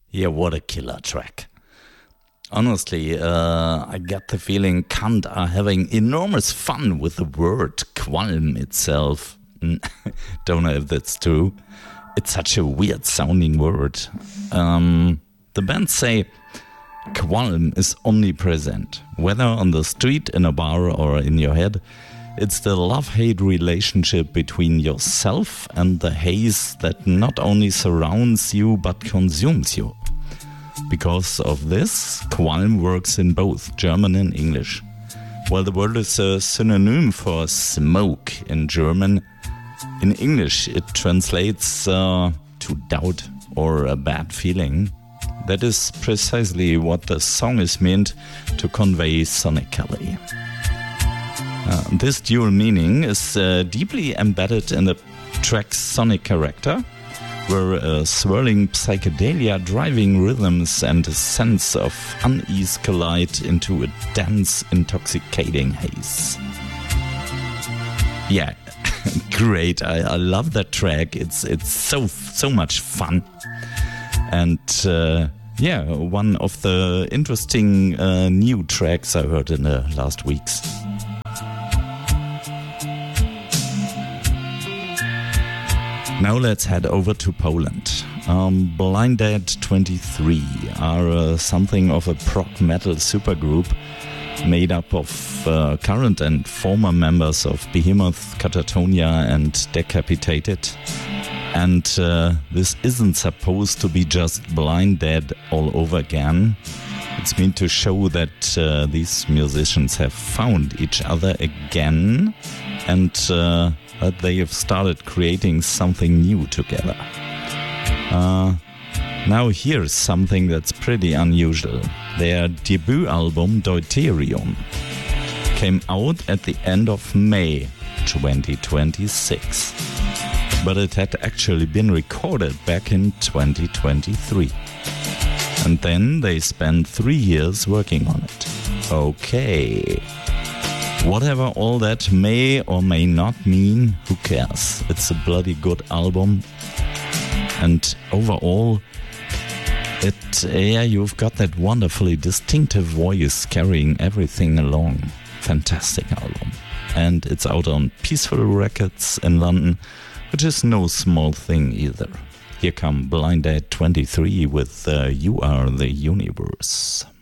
Yeah, what a killer track. Honestly, I get the feeling Kant are having enormous fun with the word Qualm itself. Don't know if that's true. It's such a weird sounding word. The band say Qualm is omnipresent, whether on the street, in a bar, or in your head. It's the love-hate relationship between yourself and the haze that not only surrounds you but consumes you. Because of this, Qualm works in both German and English. While the word is a synonym for smoke in German, in English it translates to doubt or a bad feeling. That is precisely what the song is meant to convey sonically. This dual meaning is deeply embedded in the track's sonic character, where swirling psychedelia, driving rhythms, and a sense of unease collide into a dense, intoxicating haze. Yeah, great. I love that track. It's so much fun. And one of the interesting new tracks I heard in the last weeks. Now let's head over to Poland. Blind Dead 23 are something of a prog metal supergroup made up of current and former members of Behemoth, Catatonia and Decapitated. And this isn't supposed to be just Blind Dead all over again. It's meant to show that these musicians have found each other again and that they have started creating something new together. Now here's something that's pretty unusual. Their debut album, Deuterium, came out at the end of May 2026. But it had actually been recorded back in 2023. And then they spent 3 years working on it. Okay. Whatever all that may or may not mean, who cares? It's a bloody good album. And overall, you've got that wonderfully distinctive voice carrying everything along. Fantastic album. And it's out on Peaceful Records in London, which is no small thing either. Here come Blind Dead 23 with You Are the Universe.